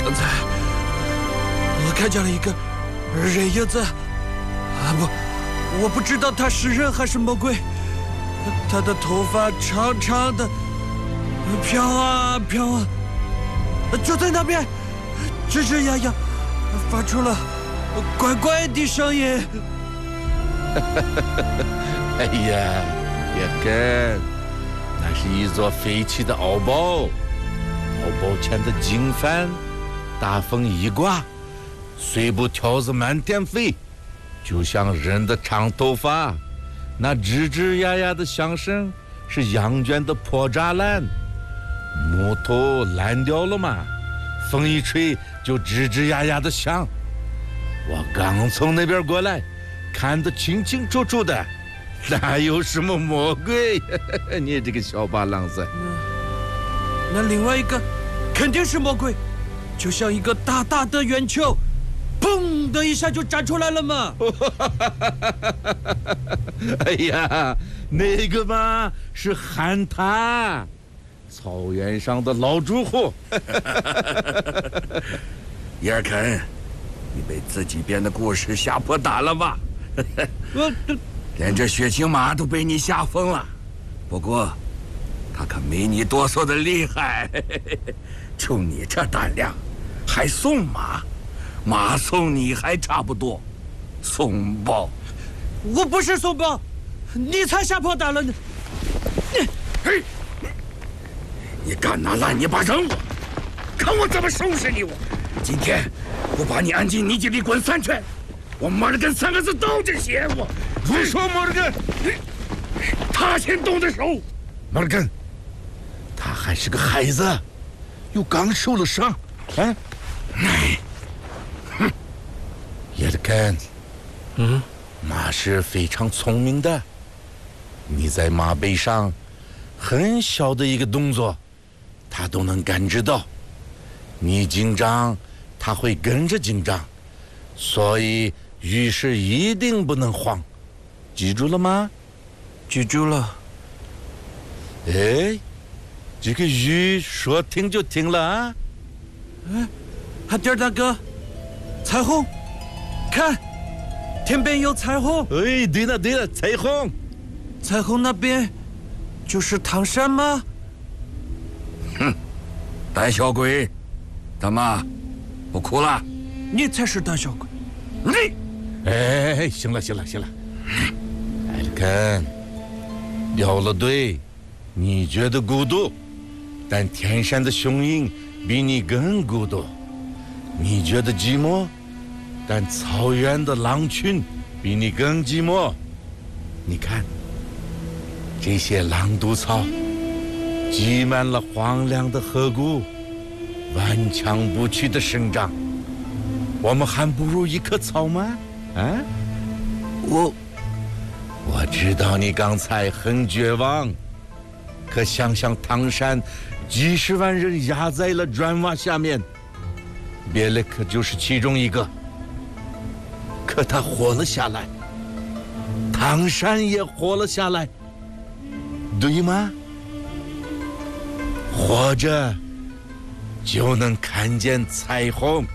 刚才我看见了一个人影子，不，我不知道他是人还是魔鬼。他的头发长长的，飘啊飘啊，就在那边，吱吱呀呀，发出了怪怪的声音。 哎呀，别跟，那是一座废弃的敖堡，敖堡前的经幡，大风一刮，碎布条子满天飞，就像人的长头发。那吱吱呀呀的响声是羊圈的破栅栏，木头烂掉了嘛，风一吹就吱吱呀呀的响。我刚从那边过来，看得清清楚楚的，哪有什么魔鬼？你这个小巴郎子。 那另外一个肯定是魔鬼，就像一个大大的圆球，砰的一下就炸出来了嘛。 哎呀，那个嘛是旱獭，草原上的老主户。 伊尔肯，你被自己编的故事吓破胆了吧？连这血腥马都被你吓疯了。不过，他可没你哆嗦的厉害。就你这胆量，还送马？马送你还差不多，送包。 我不是送包，你才吓破胆了呢。 嘿，你敢拿烂泥巴扔我，看我怎么收拾你！我今天不把你安进泥井里滚3圈，我摩尔根3个字倒着写。我胡说，摩尔根！ 他先动的手。 摩尔根，他还是个孩子，又刚受了伤。哎，叶德根，马是非常聪明的。你在马背上很小的一个动作，他都能感知到。你紧张，他会跟着紧张，所以遇事一定不能慌。记住了吗？ 记住了。 哎，这个鱼说停就停了啊！ 哎，哈迪尔大哥，彩虹，看，天边有彩虹。 哎，对了对了，彩虹。 彩虹那边就是唐山吗？ 哼，胆小鬼，怎么不哭了？ 你才是胆小鬼。 你， 哎，行了行了行了，艾利肯，掉了队，你觉得孤独，但天山的雄鹰比你更孤独。你觉得寂寞，但草原的狼群比你更寂寞。你看，这些狼毒草挤满了荒凉的河谷，顽强不屈的生长。我们还不如一棵草吗？啊？我知道你刚才很绝望，可想想唐山几十万人压在了砖瓦下面，别勒克就是其中一个，可他活了下来，唐山也活了下来，对吗？活着就能看见彩虹。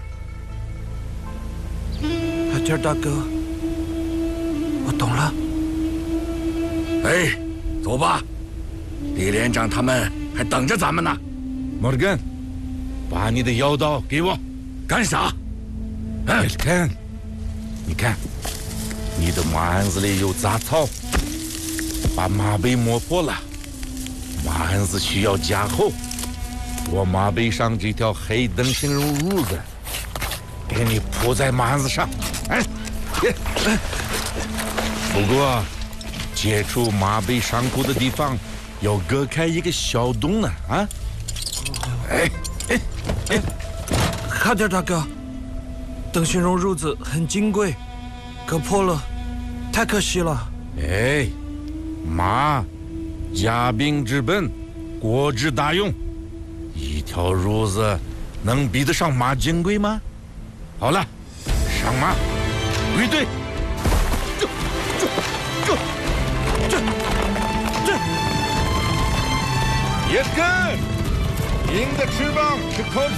哈迪尔大哥，我懂了。 哎，走吧，李连长他们还等着咱们呢。 摩尔根，把你的腰刀给我。 干啥？ 看，你看，你的马鞍子里有杂草，把马背磨破了，马鞍子需要加厚。我马背上这条黑灯芯绒褥子，给你铺在马鞍子上。哎，不过接触马背上骨的地方要割开一个小洞呢啊！ 哈迪尔大哥，灯芯绒褥子很金贵，割破了，太可惜了。 哎，马家兵之本，国之大用，一条褥子能比得上马金贵吗？好了，上马，归队。叶根，鹰的翅膀是靠